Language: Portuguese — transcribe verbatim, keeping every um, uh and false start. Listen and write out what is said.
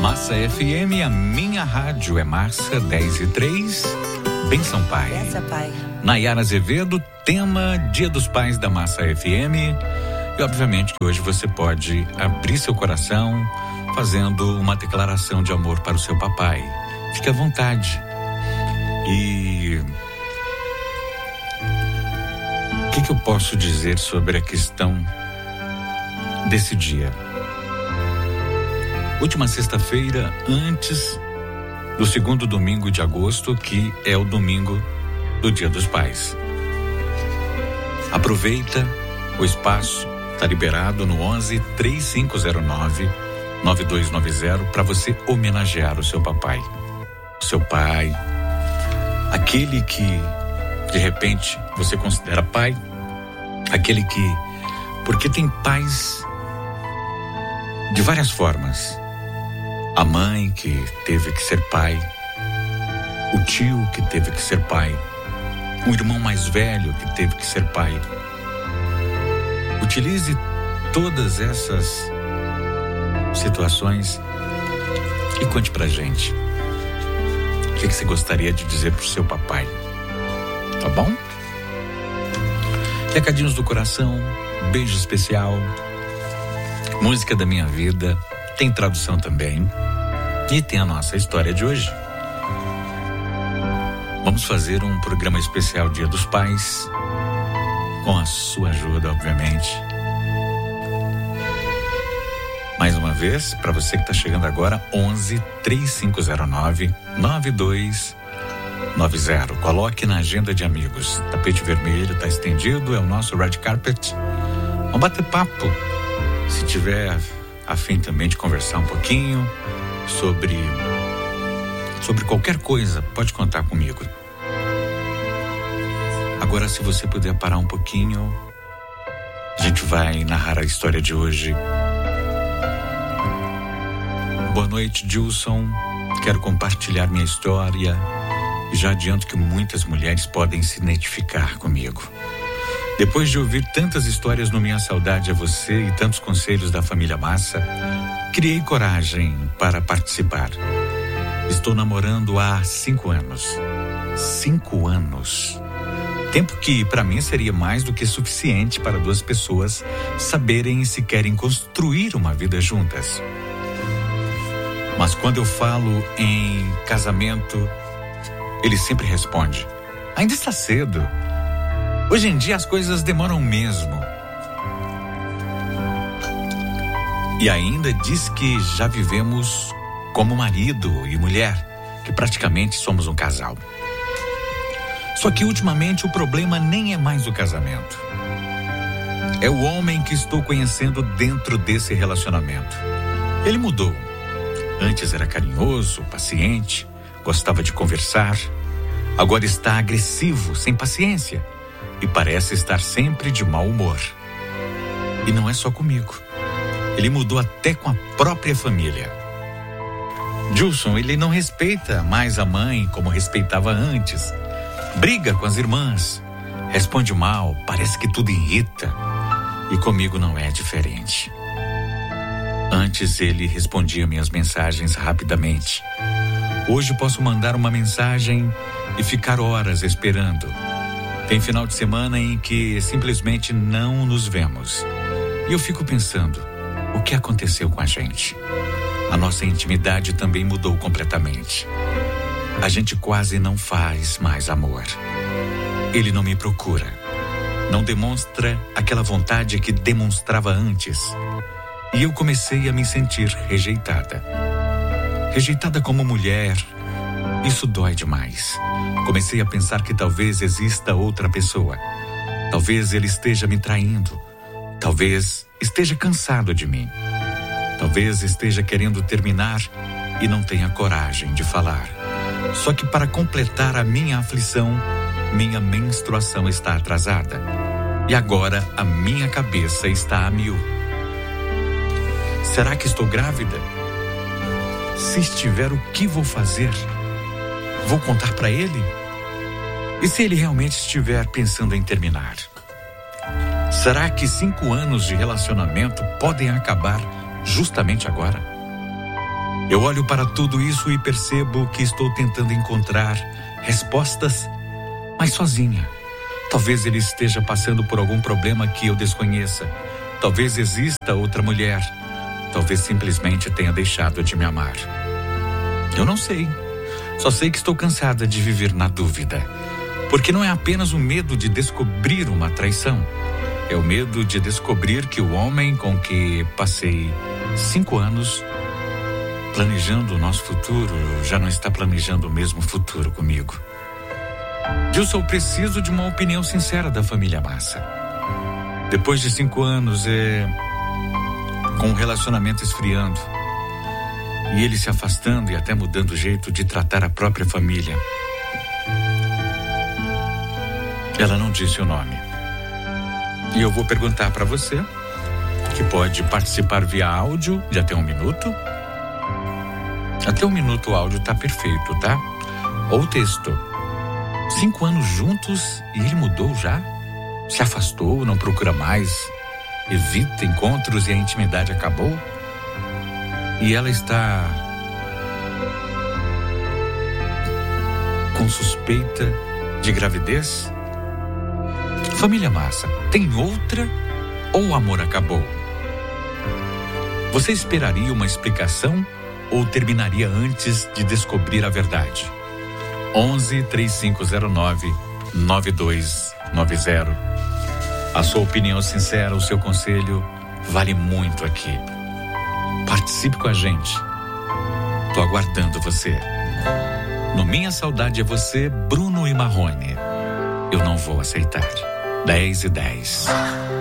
Massa F M, a minha rádio é Massa dez e três. Benção, Pai. Benção, Pai. Nayara Azevedo, tema Dia dos Pais da Massa F M. E obviamente que hoje você pode abrir seu coração fazendo uma declaração de amor para o seu papai. Fique à vontade. E o que, que eu posso dizer sobre a questão desse dia? Última sexta-feira, antes do segundo domingo de agosto, que é o domingo do Dia dos Pais. Aproveita, o espaço está liberado no onze, três cinco zero nove, nove dois nove zero para você homenagear o seu papai. O seu pai, aquele que de repente você considera pai, aquele que, porque tem pais de várias formas. A mãe que teve que ser pai, o tio que teve que ser pai, um irmão mais velho que teve que ser pai. Utilize todas essas situações e conte pra gente o que, que você gostaria de dizer pro seu papai, tá bom? Recadinhos do coração, beijo especial, música da minha vida, tem tradução também. E tem a nossa história de hoje. Vamos fazer um programa especial Dia dos Pais, com a sua ajuda, obviamente. Mais uma vez, para você que está chegando agora, onze, três cinco zero nove, nove dois nove zero. Coloque na agenda de amigos. Tapete vermelho está estendido, é o nosso red carpet. Vamos bater papo. Se tiver a fim também de conversar um pouquinho sobre sobre qualquer coisa, pode contar comigo. Agora, se você puder parar um pouquinho, a gente vai narrar a história de hoje. Boa noite, Gilson. Quero compartilhar minha história e já adianto que muitas mulheres podem se identificar comigo. Depois de ouvir tantas histórias no Minha Saudade a Você e tantos conselhos da família Massa, criei coragem para participar. Estou namorando há cinco anos. Cinco anos. Tempo que para mim seria mais do que suficiente para duas pessoas saberem se querem construir uma vida juntas. Mas quando eu falo em casamento, ele sempre responde: ainda está cedo. Hoje em dia as coisas demoram mesmo. E ainda diz que já vivemos como marido e mulher, que praticamente somos um casal. Só que ultimamente o problema nem é mais o casamento. É o homem que estou conhecendo dentro desse relacionamento. Ele mudou. Antes era carinhoso, paciente, gostava de conversar. Agora está agressivo, sem paciência. E parece estar sempre de mau humor. E não é só comigo. Ele mudou até com a própria família. Gilson, ele não respeita mais a mãe como respeitava antes. Briga com as irmãs. Responde mal, parece que tudo irrita. E comigo não é diferente. Antes ele respondia minhas mensagens rapidamente. Hoje posso mandar uma mensagem e ficar horas esperando. Tem final de semana em que simplesmente não nos vemos. E eu fico pensando, o que aconteceu com a gente? A nossa intimidade também mudou completamente. A gente quase não faz mais amor. Ele não me procura. Não demonstra aquela vontade que demonstrava antes. E eu comecei a me sentir rejeitada. Rejeitada como mulher. Isso dói demais. Comecei a pensar que talvez exista outra pessoa. Talvez ele esteja me traindo. Talvez esteja cansado de mim. Talvez esteja querendo terminar e não tenha coragem de falar. Só que para completar a minha aflição, minha menstruação está atrasada. E agora a minha cabeça está a mil. Será que estou grávida? Se estiver, o que vou fazer? Vou contar para ele? E se ele realmente estiver pensando em terminar? Será que cinco anos de relacionamento podem acabar justamente agora? Eu olho para tudo isso e percebo que estou tentando encontrar respostas, mas sozinha. Talvez ele esteja passando por algum problema que eu desconheça. Talvez exista outra mulher. Talvez simplesmente tenha deixado de me amar. Eu não sei. Só sei que estou cansada de viver na dúvida. Porque não é apenas o medo de descobrir uma traição. É o medo de descobrir que o homem com que passei cinco anos planejando o nosso futuro já não está planejando o mesmo futuro comigo. Gilson, eu preciso de uma opinião sincera da família Massa. Depois de cinco anos, é, com o relacionamento esfriando, e ele se afastando e até mudando o jeito de tratar a própria família. Ela não disse o nome. E eu vou perguntar para você, que pode participar via áudio de até um minuto. Até um minuto o áudio tá perfeito, tá? Ou texto. Cinco anos juntos e ele mudou já? Se afastou, não procura mais? Evita encontros e a intimidade acabou? E ela está com suspeita de gravidez? Família Massa, tem outra ou o amor acabou? Você esperaria uma explicação ou terminaria antes de descobrir a verdade? onze, três cinco zero nove, nove dois nove zero. A sua opinião sincera, o seu conselho vale muito aqui. Participe com a gente. Tô aguardando você. No Minha Saudade é Você, Bruno e Marrone. Eu não vou aceitar. dez e dez.